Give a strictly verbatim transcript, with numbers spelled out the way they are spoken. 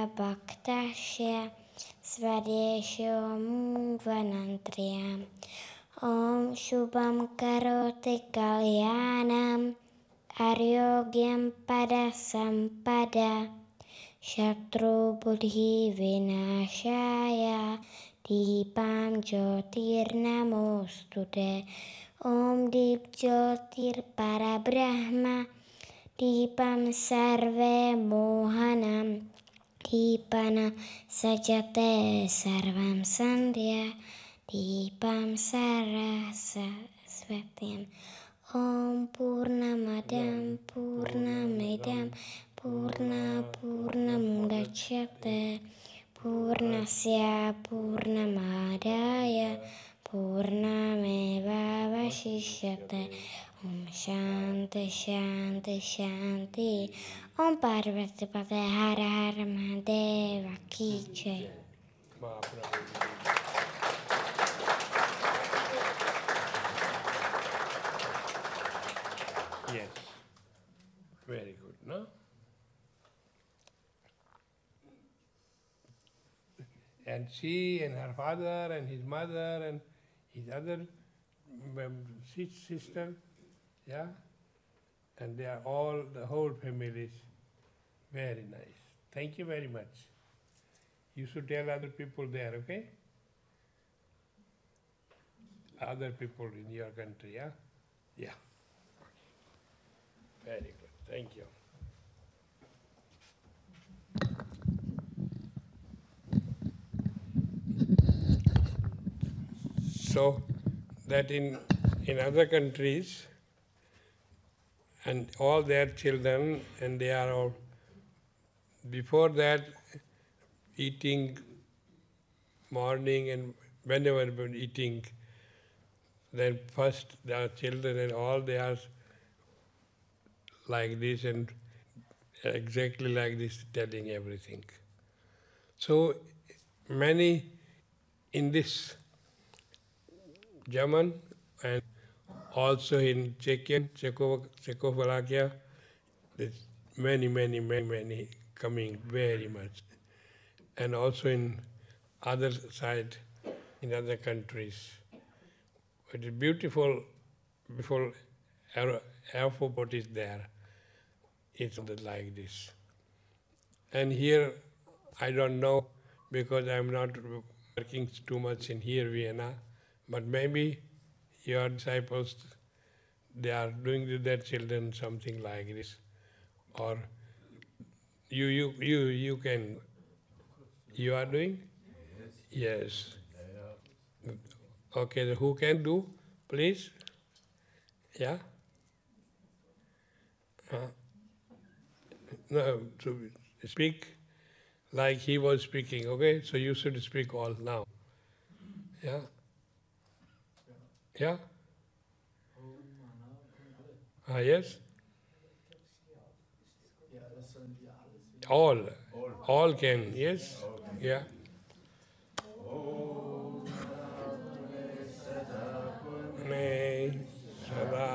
Bhaktasya Svadesho Vanantriyam Om Shubham Karoti Kalyanam Aryogyam Pada Sampada Shatru Buddhi Vinashaya Deepam Jyotir Namostude Om Deep Jyotir Parabrahma Deepam Sarve Mohanam Deepana Sajate Sarvam Sandhya Deepam Sarasvatyam Om Purnamadam Purnamidam Purna Purnamudachyate Purnasya Purnamadaya Purnameva Vashishyate Om Shanti Shanti Shanti Om Parvati Pate Hara Hara Mahadeva Ki Jai. Yes, very good, no? And she and her father and his mother and his other um, sister, yeah? And they are all, the whole family is very nice. Thank you very much. You should tell other people there, okay? Other people in your country, yeah? Yeah. Very good. Thank you. So that in, in other countries, and all their children, and they are all, before that, eating morning and whenever eating, then first the children and all they are like this and exactly like this, telling everything. So many in this German and also in Czechia, Czechoslovakia, Czechoslovakia, there's many, many, many, many coming very much. And also in other side, in other countries. It is beautiful, beautiful alphabet is there. It's like this. And here, I don't know, because I'm not working too much in here, Vienna, but maybe your disciples, they are doing to their children something like this. Or you, you, you, you can, you are doing? Yes. Okay, who can do, please? Yeah? Uh, no, to speak like he was speaking, okay? So you should speak all now. Yeah? Yeah? Ah, yes? All. All can, yes? Yeah? May Sada